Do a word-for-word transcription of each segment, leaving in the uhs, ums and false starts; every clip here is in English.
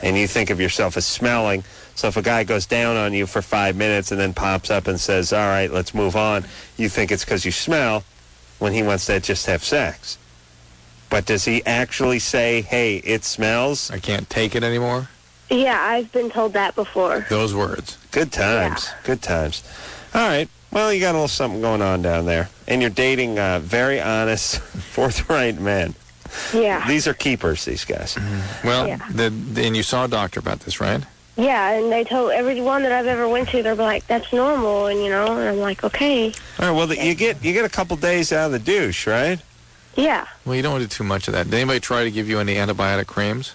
and you think of yourself as smelling. So if a guy goes down on you for five minutes and then pops up and says, all right, let's move on, you think it's because you smell when he wants to just have sex. But does he actually say, hey, it smells? I can't take it anymore? Yeah, I've been told that before. Those words. Good times. Yeah. Good times. All right. Well, you got a little something going on down there. And you're dating uh, very honest, forthright men. Yeah. These are keepers, these guys. Well, Yeah. the, and you saw a doctor about this, right? Yeah, and they told everyone that I've ever went to, they're like, that's normal, and you know, and I'm like, okay. All right. Well, the, you get you get a couple days out of the douche, right? Yeah. Well, you don't want to do too much of that. Did anybody try to give you any antibiotic creams?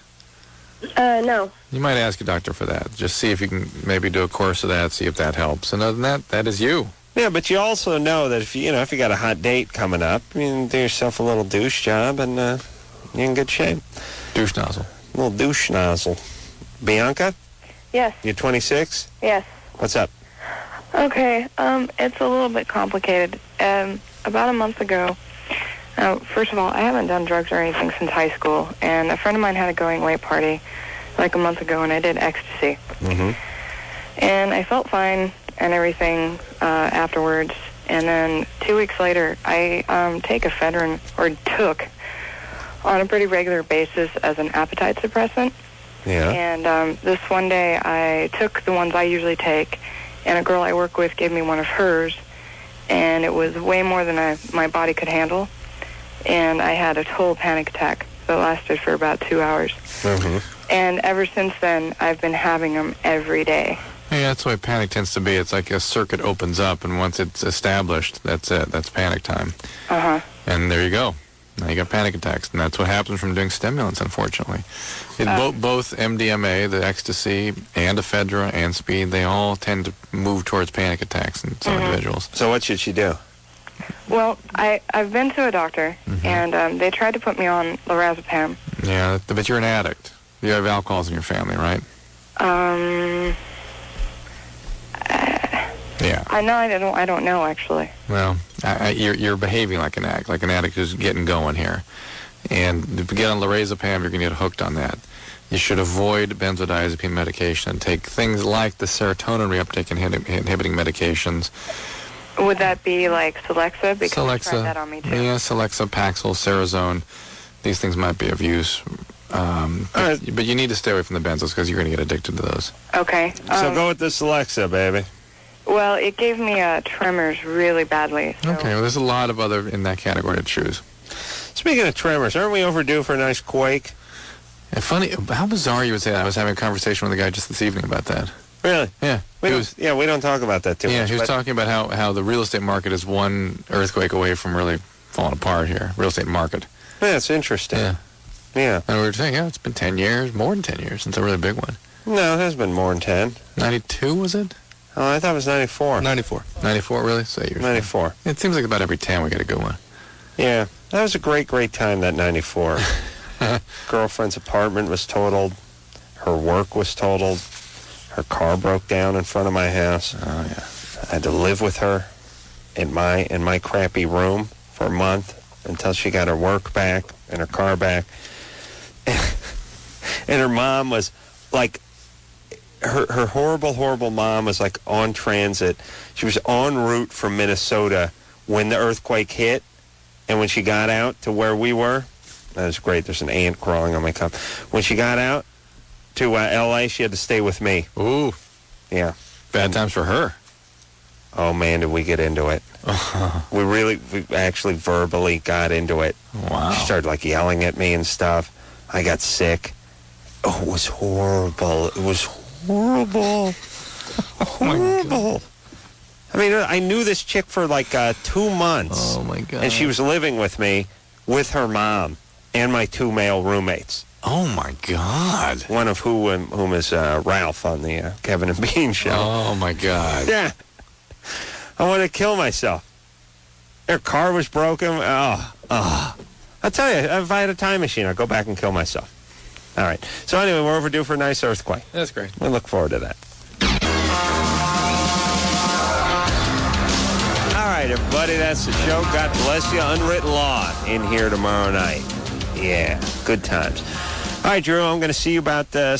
Uh, no. You might ask a doctor for that. Just see if you can maybe do a course of that, see if that helps. And other than that, that is you. Yeah, but you also know that if you, you know if you got a hot date coming up, you can do yourself a little douche job, and uh, you're in good shape. Douche nozzle. A little douche nozzle. Bianca, Yes, you're twenty-six. yes. What's up? Okay, um, it's a little bit complicated. Um, about a month ago, uh, first of all, I haven't done drugs or anything since high school, and a friend of mine had a going-away party like a month ago, and I did ecstasy. Mm-hmm. And I felt fine and everything uh, afterwards, and then two weeks later, I um, take ephedrine, or took, on a pretty regular basis as an appetite suppressant. Yeah. And um, this one day, I took the ones I usually take, and a girl I work with gave me one of hers, and it was way more than I, my body could handle, and I had a total panic attack that lasted for about two hours. Mm-hmm. And ever since then, I've been having them every day. Yeah, that's the way panic tends to be. It's like a circuit opens up, and once it's established, that's it. That's panic time. Uh-huh. And there you go. Now you got panic attacks, and that's what happens from doing stimulants, unfortunately. It, Uh. bo- both M D M A, the ecstasy, and ephedra, and speed, they all tend to move towards panic attacks in some Mhm. individuals. So what should she do? Well, I, I've been to a doctor, Mhm. and um, they tried to put me on lorazepam. Yeah, but you're an addict. You have alcohols in your family, right? Um, Yeah. I know I don't. I don't know actually. Well, I, I, you're you're behaving like an addict, like an addict who's getting going here. And if you get on lorazepam, you're going to get hooked on that. You should avoid benzodiazepine medication and take things like the serotonin reuptake inhib- inhibiting medications. Would that be like Celexa? Because they Celexa, tried that on me too. yeah, Celexa, Paxil, Cerazone. These things might be of use. Um, but, All right. but you need to stay away from the benzos because you're going to get addicted to those. Okay. So um, go with this Alexa, baby. Well, it gave me uh, tremors really badly. So. Okay, well, there's a lot of other in that category to choose. Speaking of tremors, aren't we overdue for a nice quake? And funny, how bizarre you would say that. I was having a conversation with a guy just this evening about that. Really? Yeah. We He don't, was, yeah, we don't talk about that too yeah, much. he was but- talking about how, how the real estate market is one earthquake away from really falling apart here. Real estate market. Yeah, it's interesting. Yeah. Yeah. And we were saying, yeah, it's been ten years, more than ten years since a really big one. No, it has been more than ten. ninety-two, was it? Oh, I thought it was ninety-four. ninety-four. ninety-four, really? So you're ninety-four. It seems like about every ten we get a good one. Yeah, that was a great, great time, that ninety-four. Girlfriend's apartment was totaled. Her work was totaled. Her car broke down in front of my house. Oh, yeah. I had to live with her in my in my crappy room for a month until she got her work back and her car back. And her mom was like, her her horrible, horrible mom was like on transit. She was en route from Minnesota when the earthquake hit. And when she got out to where we were, that was great. There's an ant crawling on my cup. When she got out to uh, L A, she had to stay with me. Ooh, Yeah. bad times for her. Oh, man, did we get into it. We really, we actually verbally got into it. Wow. She started, like, yelling at me and stuff. I got sick. Oh, it was horrible. It was horrible. Horrible. I mean, I knew this chick for, like, uh, two months. Oh, my God. And she was living with me with her mom and my two male roommates. Oh, my God. One of who, um, whom is uh, Ralph on the uh, Kevin and Bean show. Oh, my God. Yeah. I wanted to kill myself. Their car was broken. Oh, oh. I'll tell you, if I had a time machine, I'd go back and kill myself. All right. So anyway, we're overdue for a nice earthquake. That's great. We look forward to that. All right, everybody, that's the show. God bless you. Unwritten Law in here tomorrow night. Yeah, good times. All right, Drew, I'm going to see you about uh,